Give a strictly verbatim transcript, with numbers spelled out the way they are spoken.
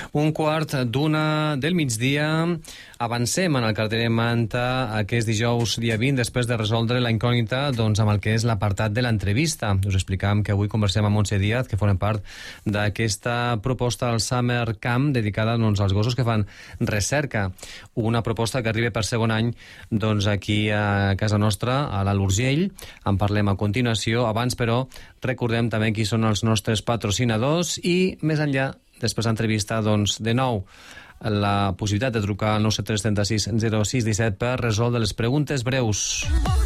Un quart d'una del migdia. Avancem en el cartell Manta aquest dijous dia vint, després de resoldre la incògnita doncs, amb el que és l'apartat de l'entrevista. Us explicàvem que avui conversem amb Montse Díaz, que formen part d'aquesta proposta al Summer Camp dedicada doncs, als gossos que fan recerca. Una proposta que arriba per segon any doncs, aquí a casa nostra, a l'Alt Urgell. En parlem a continuació. Abans, però, recordem també qui són els nostres patrocinadors i, més enllà, després de l'entrevista, doncs, de nou, la possibilitat de trucar al nou set tres tres sis zero sis disset per resoldre les preguntes breus.